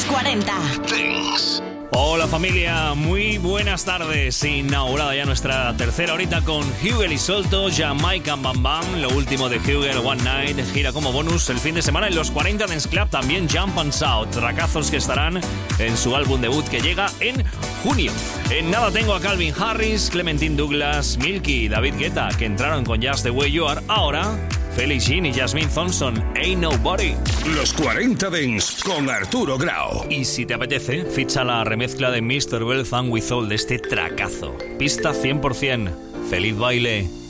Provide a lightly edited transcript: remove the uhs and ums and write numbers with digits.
Los 40 Dance. Hola familia, muy buenas tardes. Inaugurada ya nuestra tercera horita con Hugel y Solto, Jamaican Bam Bam, lo último de Hugel, One Night, gira como bonus el fin de semana en los 40 Dance Club, también Jump and Shout, tracazos que estarán en su álbum debut que llega en junio. En nada tengo a Calvin Harris, Clementine Douglas, Milky y David Guetta, que entraron con Just the Way You Are. Ahora, Felix Jean y Jasmine Thompson, Ain't Nobody. Los 40 Dance con Arturo Grau. Y si te apetece, ficha la remezcla de Mr. Bell Fun With All de este tracazo. Pista 100%. ¡Feliz baile!